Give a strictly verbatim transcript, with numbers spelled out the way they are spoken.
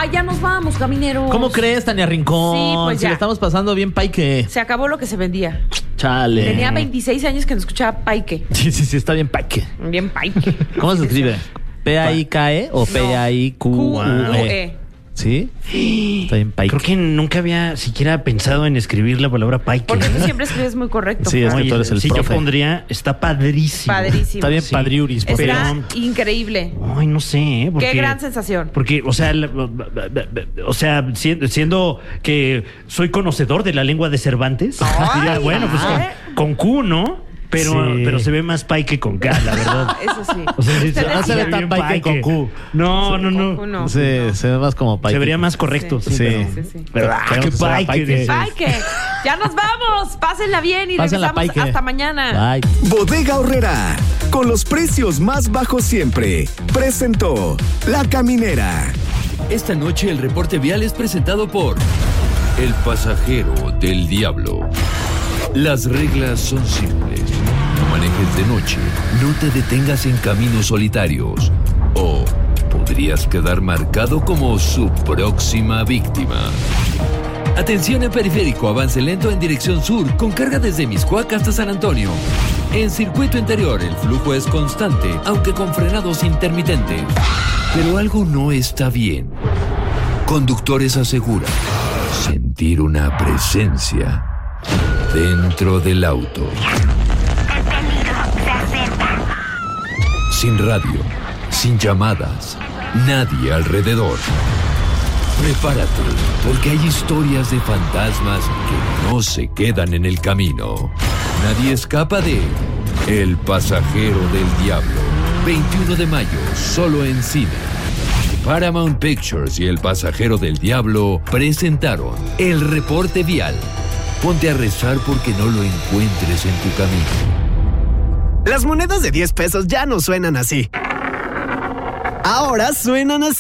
Ah, ya nos vamos, camineros. ¿Cómo crees, Tania Rincón? Sí, pues si ya. le estamos pasando bien paique. Se acabó lo que se vendía. Chale. Tenía veintiséis años que no escuchaba paique. Sí, sí, sí, está bien paique. Bien paique. ¿Cómo se escribe? ¿P A I K E o P A I Q U E? ¿Sí? Está bien paique. Creo que nunca había siquiera pensado en escribir la palabra paique. Porque tú siempre escribes muy correcto. Sí, es que Fran. tú eres el sí, profe. yo pondría, está padrísimo. Padrísimo. Está bien Sí. padriuris. por Está favor. increíble. Ay, no sé, ¿eh? Porque, Qué gran sensación. Porque, o sea, la- o sea, siendo, siendo que soy conocedor de la lengua de Cervantes, Ay, diría, bueno, pues ay. con, con Q, ¿no? Pero, Sí. pero se ve más paique con K, la verdad. Eso sí. O sea, sí, Usted no se ve decida. tan paique con Q. No, no, Con Q no. no. Sí, se ve más como paique. Se vería más correcto. Sí. Sí, Sí. pero- Sí, sí. pero, ah, Queremos qué que sea paique. paique. dices. Paique. Ya nos vamos. Pásenla bien y Pásenla, regresamos paique. hasta mañana. Bye. Bodega Aurrerá, con los precios más bajos siempre, presentó La Caminera. Esta noche el reporte vial es presentado por El Pasajero del Diablo. Las reglas son simples. No manejes de noche, no te detengas en caminos solitarios o podrías quedar marcado como su próxima víctima. Atención en periférico, avance lento en dirección sur, con carga desde Mixcoac hasta San Antonio. En circuito interior el flujo es constante, aunque con frenados intermitentes. Pero algo no está bien. Conductores aseguran sentir una presencia dentro del auto. Sin radio, sin llamadas, nadie alrededor. Prepárate, porque hay historias de fantasmas que no se quedan en el camino. Nadie escapa de El Pasajero del Diablo. veintiuno de mayo, solo en cine. Paramount Pictures y El Pasajero del Diablo presentaron El Reporte Vial. Ponte a rezar porque no lo encuentres en tu camino. Las monedas de diez pesos ya no suenan así. Ahora suenan así.